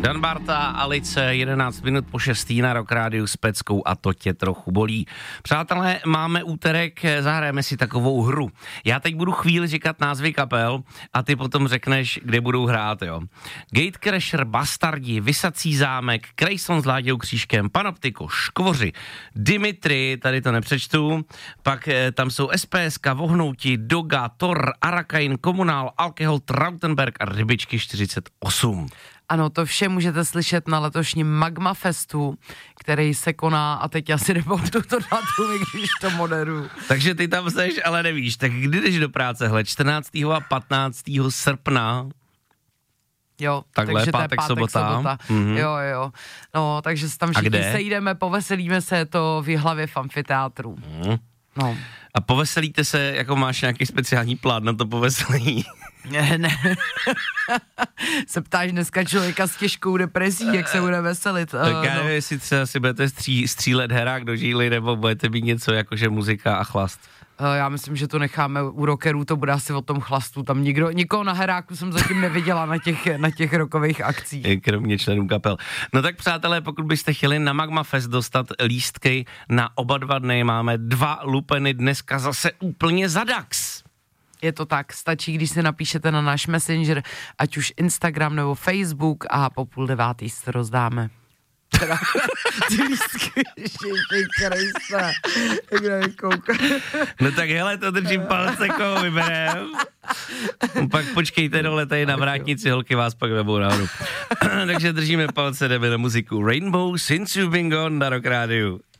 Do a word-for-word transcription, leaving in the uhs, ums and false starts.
Dan Barta, Alice, jedenáct minut po šestý na Rock Rádiu s Peckou a to tě trochu bolí. Přátelé, máme úterek, zahrajeme si takovou hru. Já teď budu chvíli říkat názvy kapel a ty potom řekneš, kde budou hrát, jo. Gatecrasher, Bastardi, Vysací zámek, Krejson s Láďou Křížkem, Panoptiko, Škvoři, Dimitri, tady to nepřečtu, pak eh, tam jsou S P S K, Vohnouti, Doga, Tor, Arakain, Komunál, Alkohol, Trautenberg a Rybičky čtyřicet osm. Ano, to vše můžete slyšet na letošním Magma Festu, který se koná, a teď asi nepamatuju to datum, když to moderuju. Takže ty tam seš, ale nevíš, tak kdy jdeš do práce, hle, čtrnáctého a patnáctého srpna. Jo, takhle, takže pátek, to je pátek, sobota. sobota. Mm-hmm. Jo, jo. No, takže se tam všichni sejdeme, poveselíme se, to v Jihlavě v amfiteátru. Mm. No. A poveselíte se, jako máš nějaký speciální plán na to poveselí? Ne, ne. Se ptáš dneska člověka s těžkou depresí, jak se bude veselit. Tak uh, já nevím, no. jestli třeba si budete stří, střílet herák do žíly, nebo budete mít něco jakože muzika a chlast. Uh, já myslím, že to necháme u rockerů, to bude asi o tom chlastu. Tam nikdo, nikoho na heráku jsem zatím neviděla na těch, na těch rockových akcích. Kromě členů kapel. No tak přátelé, pokud byste chtěli na Magma Fest dostat lístky na oba dva dny, máme dva lupeny dneska zase úplně za dax. Je to tak, stačí, když si napíšete na náš Messenger, ať už Instagram nebo Facebook, a po půl devátý se rozdáme. Teda, ty lístky, ježiši Kriste, jak nevykoukat. No tak hele, to držím palce, koho vyberem. Pak počkejte dole tady na vrátnici, holky vás pak vebou nahoru. Takže držíme palce, jdeme na muziku. Rainbow, Since You've Been Gone na Rock Rádiu.